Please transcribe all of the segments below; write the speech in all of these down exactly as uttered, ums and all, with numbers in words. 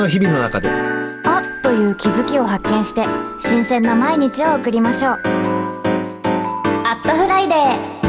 日々の中であっという気づきを発見して新鮮な毎日を送りましょう。アットフライデー。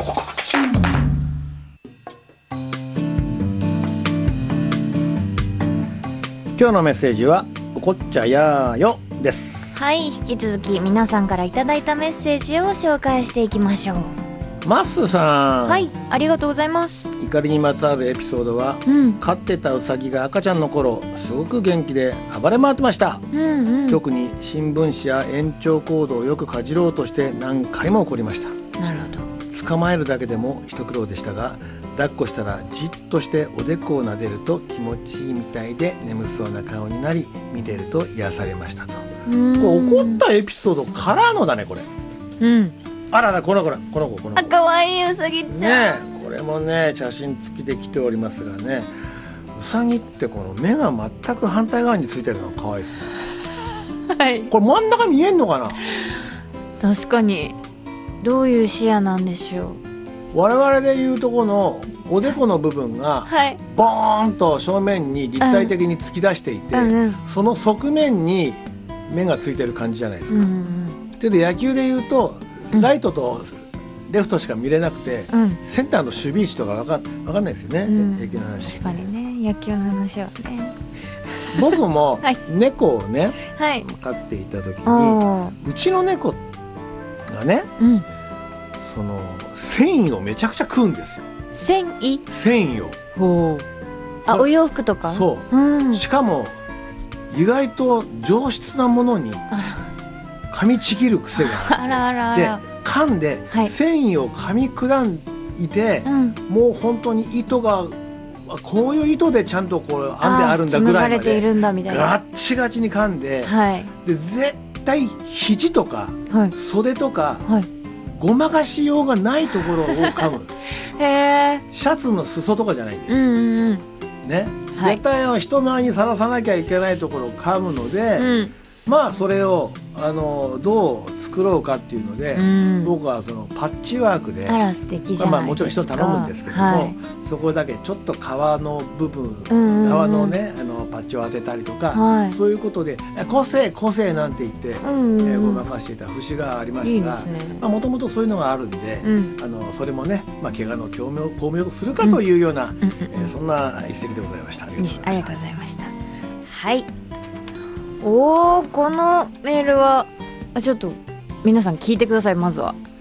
今日のメッセージはおこっちゃやーよです。 はい、引き続き皆さんからいただいたメッセージを紹介していきましょう。 マスさん、 はい、ありがとうございます。 怒りにまつわるエピソードは、うん、飼ってたウサギが赤ちゃんの頃すごく元気で暴れ回ってました、うんうん、特に新聞紙や延長コードをよくかじろうとして何回も怒りました。 なるほど。 捕まえるだけでも一苦労でしたが、抱っこしたらじっとしておでこを撫でると気持ちいいみたいで眠そうな顔になり、見てると癒されましたと。これ怒ったエピソードからのだねこれ。うん、あらら、この子この子この子あ、かわいいうさぎちゃん、 ね、これもね写真付きで来ておりますがね、うさぎってこの目が全く反対側についてるのが可愛いですね。はい、これ真ん中見えんのかな。 確かにどういう視野なんでしょう。我々でいうとこのおでこの部分がボーンと正面に立体的に突き出していて、うんうん、その側面に目がついてる感じじゃないですか、うんうん、で野球でいうとライトとレフトしか見れなくて、うん、センターの守備位置とか分かん、分かんないですよね、うん、野球の話。 確かにね、野球の話はね。 僕も猫をね、はい、飼っていた時にうちの猫がね、うん、その繊維をめちゃくちゃ食うんですよ。 繊維繊維を。ほう。 あ、お洋服とか。 そう、うん、しかも意外と上質なものに噛みちぎる癖があって、あらあらあら、で噛んで、はい、繊維を噛み砕いて、うん、もう本当に糸がこういう糸でちゃんとこう編んであるんだぐらいまでガッチガチに噛んで、はい、で絶対肘とか、はい、袖とか、はい、ごまかしようがないところを噛む。へー。シャツの裾とかじゃないんだよ、うんうんうん、ね、はい、絶対人前にさらさなきゃいけないところを噛むので、うん、まあそれをあのどう作ろうかっていうので、うん、僕はそのパッチワークで、 あら素敵じゃないですか。まあ、 もちろん人頼むんですけども、はい、そこだけちょっと皮の部分、うんうんうん、皮のねあのパッチを当てたりとか、はい、そういうことで個性個性なんて言って、うんうんうん、えー、ごまかしていた節がありましたが、もともとそういうのがあるんで、うん、あのそれもね、まあ、怪我の巧妙巧妙とするかというような、うんうんうん、えー、そんな一席でございました。ありがとうございました。はい。おー、このメールはちょっと皆さん聞いてください。まずは